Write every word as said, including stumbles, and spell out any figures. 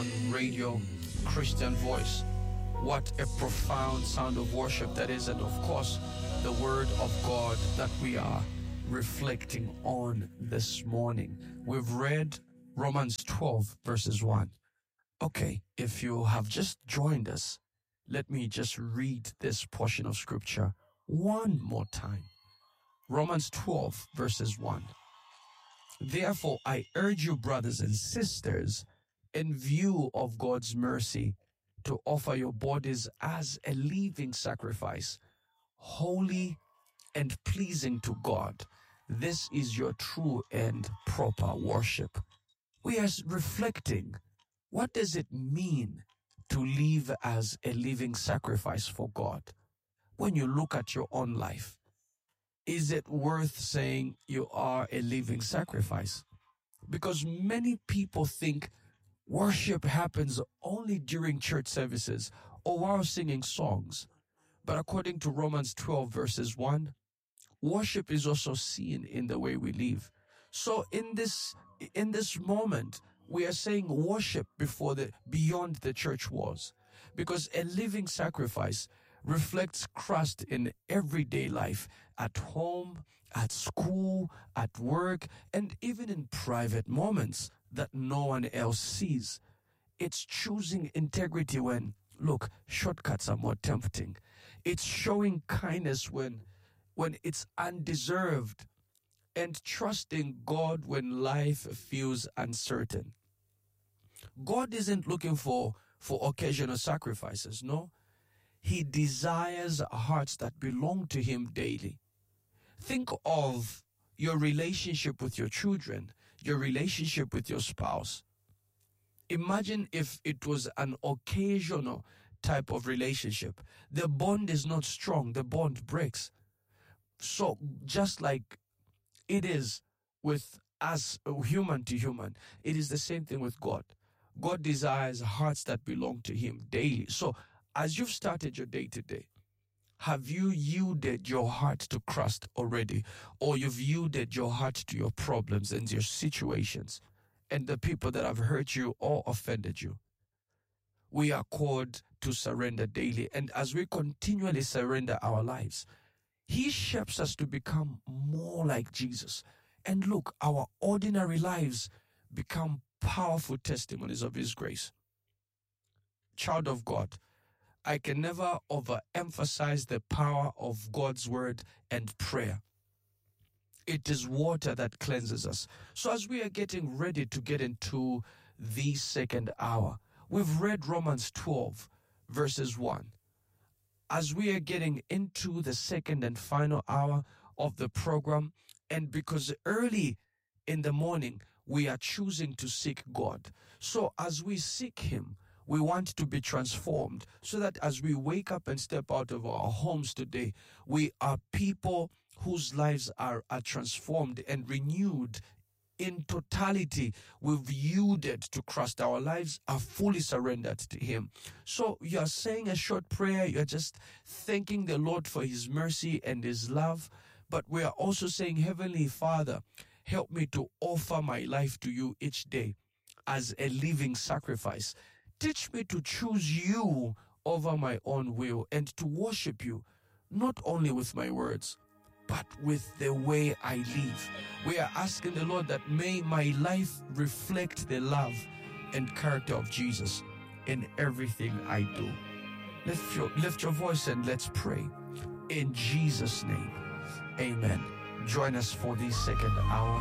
on radio, Christian Voice. What a profound sound of worship that is, and of course, the Word of God that we are reflecting on this morning. We've read Romans twelve, verses one. Okay, if you have just joined us, let me just read this portion of Scripture one more time. Romans twelve, verses one. Therefore, I urge you, brothers and sisters, in view of God's mercy, to offer your bodies as a living sacrifice, holy and pleasing to God. This is your true and proper worship. We are reflecting, what does it mean to live as a living sacrifice for God? When you look at your own life, is it worth saying you are a living sacrifice? Because many people think worship happens only during church services or while singing songs. But according to Romans twelve, verses one, worship is also seen in the way we live. So in this in this moment, we are saying worship before the beyond the church walls, because a living sacrifice reflects Christ in everyday life, at home, at school, at work, and even in private moments that no one else sees. It's choosing integrity when, look, shortcuts are more tempting. It's showing kindness when, when it's undeserved, and trusting God when life feels uncertain. God isn't looking for, for occasional sacrifices, no. He desires hearts that belong to Him daily. Think of your relationship with your children, your relationship with your spouse. Imagine if it was an occasional type of relationship. The bond is not strong, the bond breaks. So just like it is with us, human to human, it is the same thing with God. God desires hearts that belong to Him daily. So as you've started your day today, have you yielded your heart to Christ already? Or you've yielded your heart to your problems and your situations and the people that have hurt you or offended you? We are called to surrender daily. And as we continually surrender our lives, He shapes us to become more like Jesus. And look, our ordinary lives become powerful testimonies of His grace. Child of God, I can never overemphasize the power of God's word and prayer. It is water that cleanses us. So as we are getting ready to get into the second hour, we've read Romans twelve, verses one. As we are getting into the second and final hour of the program, and because early in the morning, we are choosing to seek God. So as we seek Him, we want to be transformed so that as we wake up and step out of our homes today, we are people whose lives are, are transformed and renewed in totality. We've yielded to Christ. Our lives are fully surrendered to Him. So you're saying a short prayer. You're just thanking the Lord for His mercy and His love. But we are also saying, Heavenly Father, help me to offer my life to You each day as a living sacrifice. Teach me to choose You over my own will and to worship You, not only with my words, but with the way I live. We are asking the Lord that may my life reflect the love and character of Jesus in everything I do. Lift your, lift your voice and let's pray. In Jesus' name, amen. Join us for the second hour